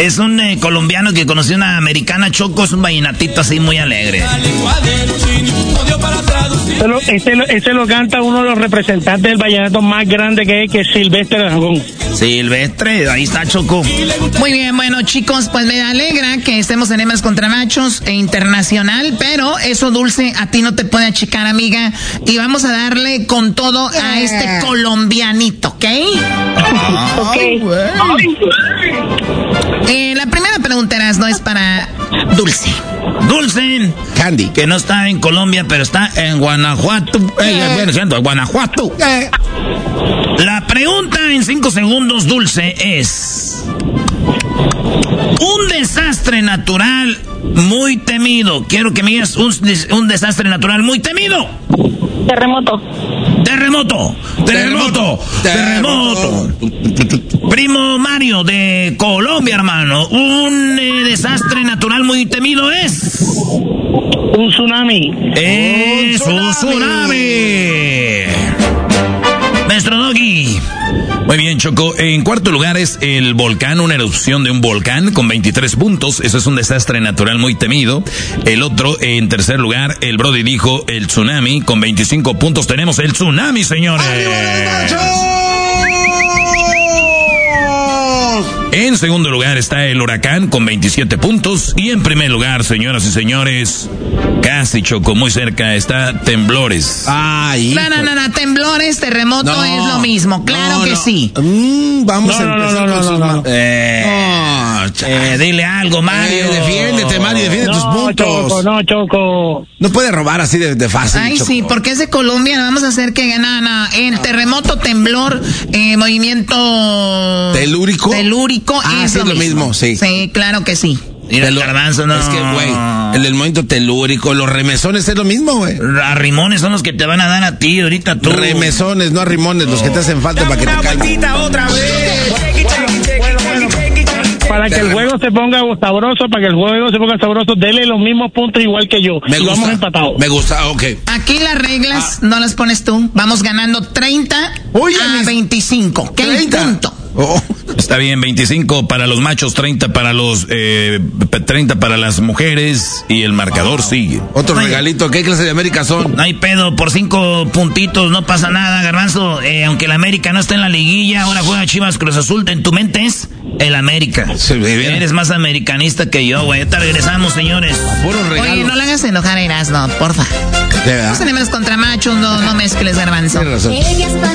Es un colombiano que conoció una americana, Choco, es un vallenatito así muy alegre. Ese lo canta uno de los representantes del vallenato más grande que es Silvestre Dangond. Silvestre, ahí está, Choco. Muy bien, bueno, chicos, pues me alegra que estemos en Hembras contra Machos internacional, pero eso, Dulce, a ti no te puede achicar, amiga, y vamos a darle con todo a este colombianito, ¿ok? La primera pregunta, no es para Dulce. Dulce Candy, que no está en Colombia, pero está en Guanajuato. Bueno, siento, Guanajuato. La pregunta en 5 segundos, Dulce, es: un desastre natural muy temido. Quiero que me digas un desastre natural muy temido. Terremoto. Primo Mario de Colombia, hermano. Un desastre natural muy temido es... Un tsunami. Es un tsunami. Maestro Doggy. Muy bien, Choco. En cuarto lugar es el volcán, una erupción de un volcán con 23 puntos. Eso es un desastre natural muy temido. El otro, en tercer lugar, el Brody dijo el tsunami con 25 puntos. Tenemos el tsunami, señores. En segundo lugar está el huracán con 27 puntos. Y en primer lugar, señoras y señores, casi, Choco, muy cerca, está temblores. Ay, no, temblores, terremoto es lo mismo. Claro que sí. Vamos a empezar con sus... dile algo, Mario. Defiéndete, Mario, defiende tus puntos. Choco. No puedes robar así de fácil. Ay, Choco. Sí, porque es de Colombia, vamos a hacer que gana. En terremoto, temblor, movimiento... ¿Telúrico? Es lo mismo, sí. Sí, claro que sí. Mira, el garbanzo, no. Es que, güey, el del movimiento telúrico, los remesones es lo mismo, güey. Arrimones son los que te van a dar a ti, ahorita tú. Remesones, no arrimones, los que te hacen falta para que te caigan. Otra vez. Para que el juego se ponga sabroso, dele los mismos puntos igual que yo. Vamos empatados. Me gusta, ok. Aquí las reglas no las pones tú. Vamos ganando 30 a 25. ¿Qué 30? Punto. Está bien, 25 para los machos, 30 para los 30 para las mujeres y el marcador sigue. Otro regalito, ¿qué clase de América son? No hay pedo, por 5 puntitos no pasa nada, Garbanzo. Aunque el América no está en la liguilla, ahora juega Chivas Cruz Azul, en tu mente es el América. Sí, eres más americanista que yo, güey. Ahorita regresamos, señores. Oye, no le hagas enojar a Erasmo, porfa. Estamos en Hembras contra Machos, no mezcles, Garbanzo. Tienes razón.